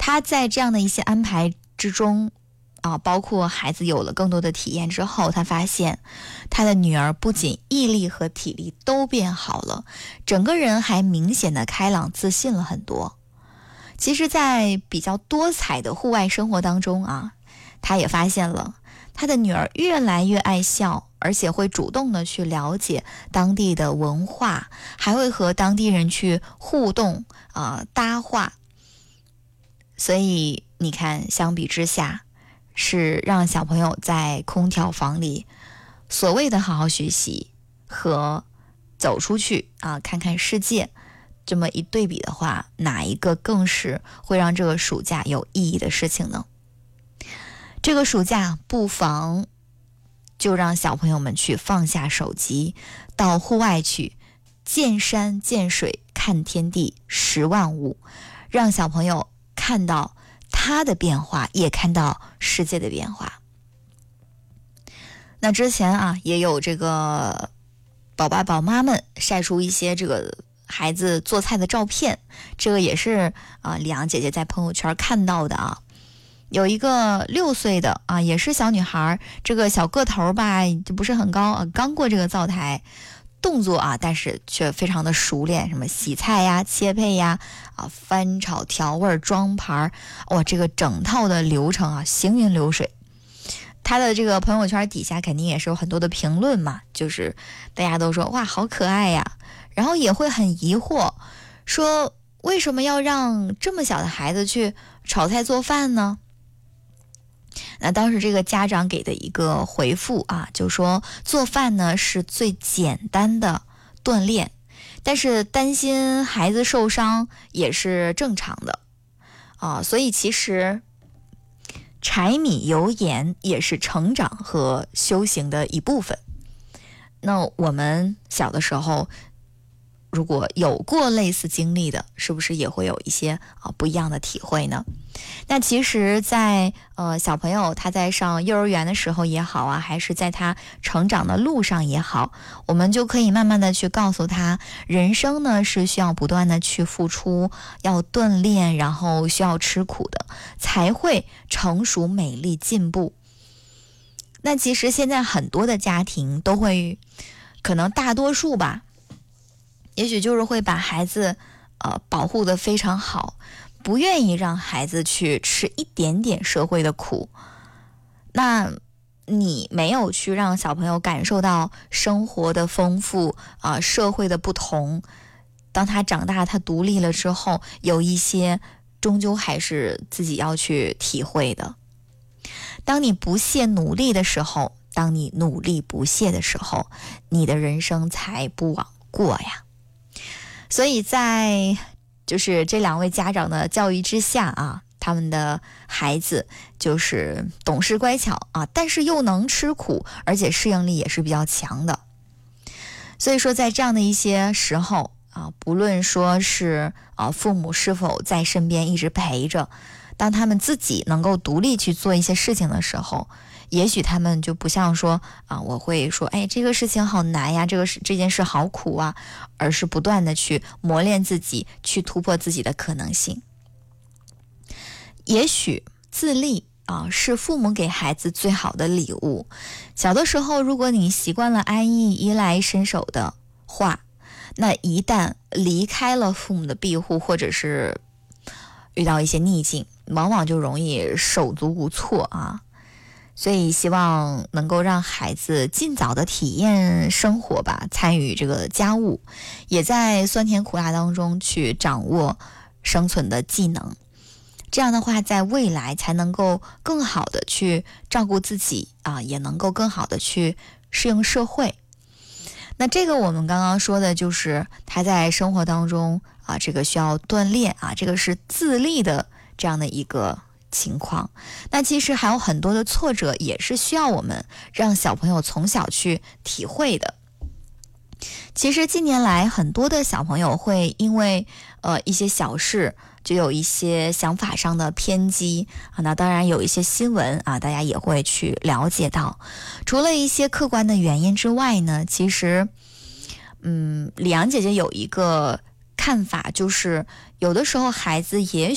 他在这样的一些安排之中包括孩子有了更多的体验之后，他发现他的女儿不仅毅力和体力都变好了，整个人还明显的开朗自信了很多。其实在比较多彩的户外生活当中他也发现了他的女儿越来越爱笑，而且会主动的去了解当地的文化，还会和当地人去互动搭话。所以你看，相比之下，是让小朋友在空调房里所谓的好好学习和走出去看看世界，这么一对比的话，哪一个更是会让这个暑假有意义的事情呢？这个暑假不妨就让小朋友们去放下手机，到户外去见山见水，看天地识万物，让小朋友看到他的变化，也看到世界的变化。那之前也有这个宝爸宝妈们晒出一些这个孩子做菜的照片，这个也是李阳姐姐在朋友圈看到的有一个6岁的也是小女孩，这个小个头吧就不是很高刚过这个灶台，动作但是却非常的熟练，什么洗菜呀、切配呀翻炒调味装盘这个整套的流程行云流水。他的这个朋友圈底下肯定也是有很多的评论嘛，就是大家都说哇好可爱呀，然后也会很疑惑，说为什么要让这么小的孩子去炒菜做饭呢？那当时这个家长给的一个回复就说做饭呢是最简单的锻炼，但是担心孩子受伤也是正常的所以其实柴米油盐也是成长和修行的一部分。那我们小的时候如果有过类似经历的，是不是也会有一些不一样的体会呢？那其实在小朋友他在上幼儿园的时候也好还是在他成长的路上也好，我们就可以慢慢的去告诉他，人生呢是需要不断的去付出，要锻炼，然后需要吃苦的，才会成熟美丽进步。那其实现在很多的家庭都会，可能大多数吧，也许就是会把孩子保护得非常好，不愿意让孩子去吃一点点社会的苦。那你没有去让小朋友感受到生活的丰富社会的不同，当他长大他独立了之后，有一些终究还是自己要去体会的。当你不懈努力的时候，当你努力不懈的时候，你的人生才不枉过呀。所以在就是这2位家长的教育之下他们的孩子就是懂事乖巧但是又能吃苦，而且适应力也是比较强的。所以说在这样的一些时候不论说是父母是否在身边一直陪着，当他们自己能够独立去做一些事情的时候，也许他们就不像说我会说这个事情好难呀，这件事好苦而是不断的去磨练自己，去突破自己的可能性。也许自立是父母给孩子最好的礼物。小的时候如果你习惯了安逸衣来伸手的话，那一旦离开了父母的庇护，或者是遇到一些逆境，往往就容易手足无措所以希望能够让孩子尽早的体验生活吧，参与这个家务，也在酸甜苦辣当中去掌握生存的技能。这样的话在未来才能够更好的去照顾自己也能够更好的去适应社会。那这个我们刚刚说的就是他在生活当中这个需要锻炼这个是自立的这样的一个情况。那其实还有很多的挫折也是需要我们让小朋友从小去体会的。其实近年来很多的小朋友会因为一些小事就有一些想法上的偏激那当然有一些新闻大家也会去了解到。除了一些客观的原因之外呢，其实李阳姐姐有一个看法，就是有的时候孩子也